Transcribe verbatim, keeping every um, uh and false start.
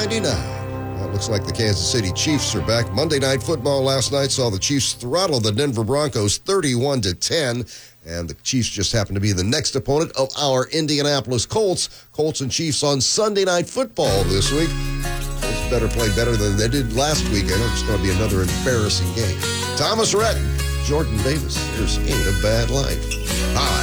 ninety-nine. Well, it looks like the Kansas City Chiefs are back. Monday Night Football last night saw the Chiefs throttle the Denver Broncos thirty-one to ten. And the Chiefs just happen to be the next opponent of our Indianapolis Colts. Colts and Chiefs on Sunday Night Football this week. Colts better play better than they did last weekend. It's going to be another embarrassing game. Thomas Rhett, Jordan Davis. There's Ain't a Bad Life. Hi.